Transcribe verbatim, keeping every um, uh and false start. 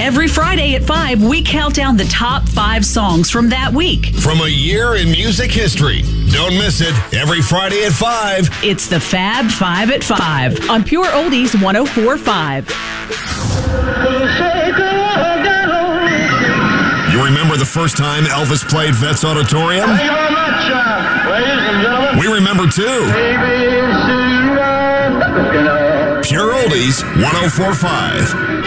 Every Friday at five, we count down the top five songs from that week. From a year in music history. Don't miss it. Every Friday at five. It's the Fab Five at five on Pure Oldies one oh four point five. You remember the first time Elvis played Vets Auditorium? Thank you very much, uh, ladies and gentlemen. We remember too. Pure Oldies one oh four point five.